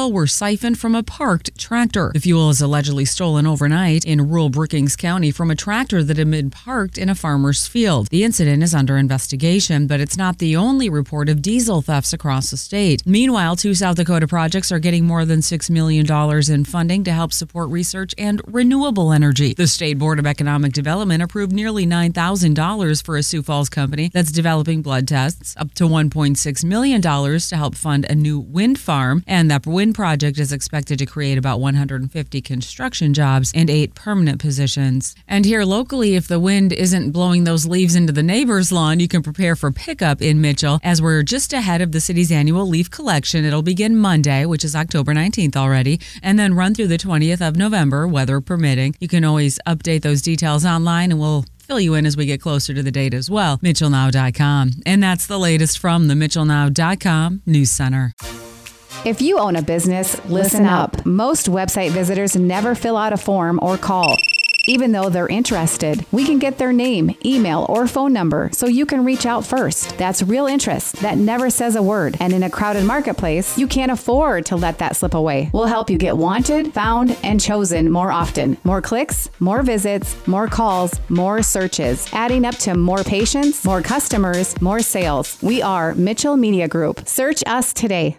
fuel were siphoned from a parked tractor. The fuel is allegedly stolen overnight in rural Brookings County from a tractor that had been parked in a farmer's field. The incident is under investigation, but it's not the only report of diesel thefts across the state. Meanwhile, 2 South Dakota projects are getting more than $6 million in funding to help support research and renewable energy. The State Board of Economic Development approved nearly $9,000 for a Sioux Falls company that's developing blood tests, up to $1.6 million to help fund a new wind farm, and that wind project is expected to create about 150 construction jobs and 8 permanent positions. And here locally, if the wind isn't blowing those leaves into the neighbor's lawn, you can prepare for pickup in Mitchell as we're just ahead of the city's annual leaf collection. It'll begin Monday, which is October 19th already, and then run through the 20th of November, weather permitting. You can always update those details online, and we'll fill you in as we get closer to the date as well. MitchellNow.com. And that's the latest from the MitchellNow.com News Center. If you own a business, listen up. Most website visitors never fill out a form or call. Even though they're interested, we can get their name, email, or phone number so you can reach out first. That's real interest that never says a word. And in a crowded marketplace, you can't afford to let that slip away. We'll help you get wanted, found, and chosen more often. More clicks, more visits, more calls, more searches, adding up to more patients, more customers, more sales. We are Mitchell Media Group. Search us today.